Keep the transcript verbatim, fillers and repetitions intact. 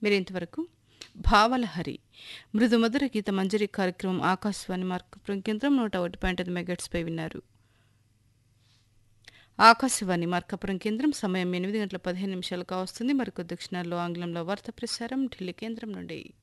మీరింతవరకు భావలహరి మృదుమధుర గీత మంజరి కార్యక్రమం ఆకాశవాణి మార్కపురం కేంద్రం నూట ఒకటి పాయింట్ ఐదు మెగాట్స్పై విన్నారు. ఆకాశవాణి మార్కాపురం కేంద్రం సమయం ఎనిమిది గంటల పదిహేను నిమిషాలు కావస్తుంది. మరికొద్ది క్షణాల్లో ఆంగ్లంలో వార్త ప్రసారం ఢిల్లీ కేంద్రం నుండి.